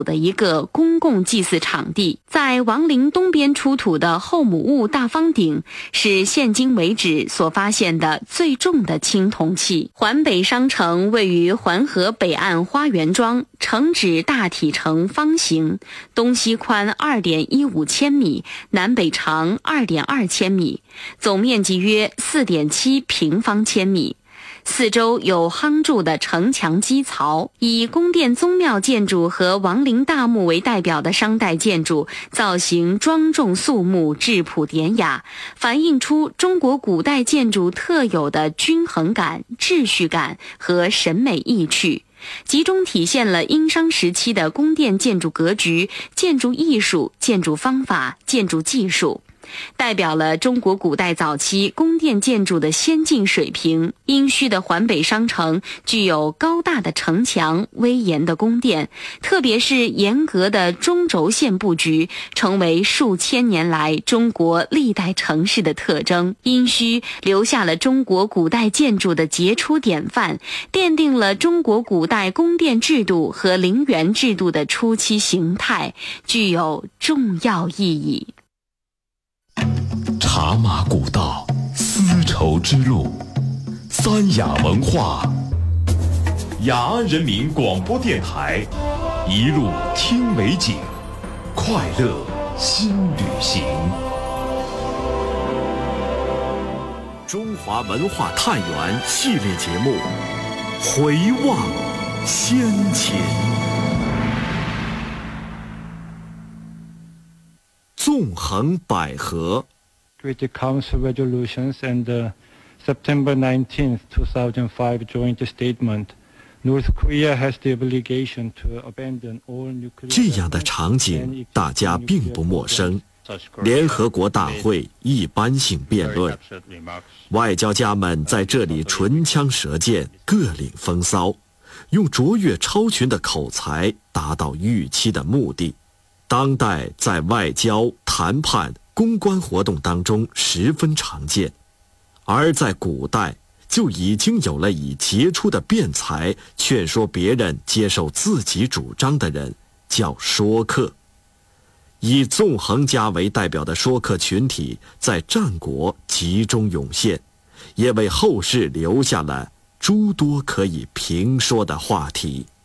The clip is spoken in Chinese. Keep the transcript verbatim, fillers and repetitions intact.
的一个公共祭祀场地。在王陵东边出土的后母戊大方鼎是现今为止所发现的最重的青铜器。环北商城位于环河北岸花园庄，城址大体呈方形，东西宽 二点一五千米，南北长 二点二千米，总面积约 四点七平方千米。四周有夯筑的城墙基槽，以宫殿宗庙建筑和王陵大墓为代表的商代建筑，造型庄重肃穆、质朴典雅，反映出中国古代建筑特有的均衡感、秩序感和审美意趣，集中体现了殷商时期的宫殿建筑格局、建筑艺术、建筑方法、建筑技术，代表了中国古代早期宫殿建筑的先进水平。殷墟的环北商城具有高大的城墙、威严的宫殿，特别是严格的中轴线布局，成为数千年来中国历代城市的特征。殷墟留下了中国古代建筑的杰出典范，奠定了中国古代宫殿制度和陵园制度的初期形态，具有重要意义。 茶马古道，丝绸之路，三雅文化，雅安人民广播电台，一路听美景，快乐新旅行。中华文化探源系列节目，回望先前。纵横捭阖。 Security Council resolutions and the September nineteenth, two thousand five joint statement, North Korea has the obligation to abandon all nuclear. 这样的场景大家并不陌生。联合国大会一般性辩论，外交家们在这里唇枪舌剑，各领风骚，用卓越超群的口才达到预期的目的。当代在外交、谈判、公关活动当中十分常见，而在古代就已经有了以杰出的辩才劝说别人接受自己主张的人，叫说客。以纵横家为代表的说客群体在战国集中涌现，也为后世留下了诸多可以评说的话题。